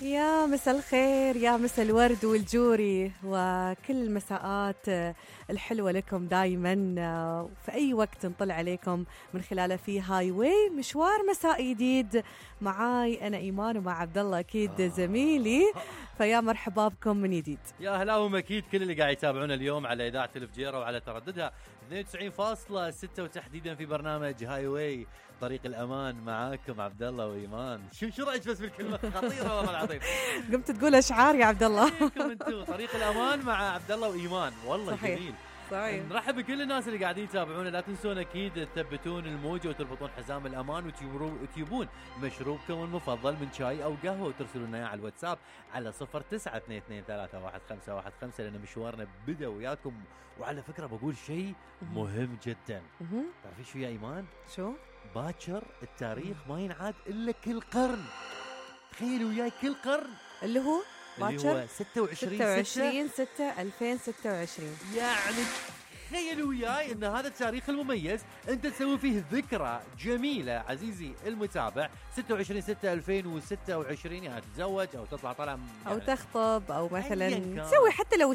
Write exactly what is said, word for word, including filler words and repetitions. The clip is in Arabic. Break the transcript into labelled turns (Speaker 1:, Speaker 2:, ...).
Speaker 1: يا مساء الخير، يا مساء الورد والجوري وكل المساءات الحلوة لكم دايما. في أي وقت نطلع عليكم من خلاله في هاي واي مشوار مساء جديد معاي أنا إيمان ومع عبد الله أكيد زميلي. فيا مرحبا بكم من جديد.
Speaker 2: يا هلا ومكيد كل اللي قاعد يتابعونا اليوم على إذاعة الفجيرة وعلى ترددها اثنين وتسعين فاصلة ستة وتحديدا في برنامج هاي واي طريق الأمان. معاكم عبد الله وإيمان. شو شو رأيك بس بالكلمة خطيرة والله العظيم.
Speaker 1: قمت تقول أشعار يا عبد الله.
Speaker 2: انتوا طريق الأمان مع عبد الله وإيمان والله
Speaker 1: صحيح.
Speaker 2: جميل.
Speaker 1: صحيح.
Speaker 2: نرحب بكل الناس اللي قاعدين يتابعونا. لا تنسون أكيد تثبتون الموجة وتربطون حزام الأمان وتجيبون مشروبكم المفضل من شاي أو قهوة وترسلوا لنا على الواتساب على صفر تسعة اثنين اثنين ثلاثة واحد خمسة واحد خمسة لأن مشوارنا بدأ وياكم. وعلى فكرة بقول شيء مهم جدا. تعرفي شو يا إيمان؟
Speaker 1: شو؟
Speaker 2: باكر التاريخ ما ينعاد إلا كل قرن. تخيلوا وياي كل قرن
Speaker 1: اللي هو
Speaker 2: اللي هو ستة وعشرين
Speaker 1: ستة ألفين وستة وعشرين.
Speaker 2: يعني تخيلوا وياي ان هذا التاريخ المميز انت تسوي فيه ذكرى جميله عزيزي المتابع. ستة وعشرين ستة ألفين وستة وعشرين يعني تتزوج او تطلع طالع
Speaker 1: او تخطب او مثلا
Speaker 2: أياً كان.
Speaker 1: تسوي حتى لو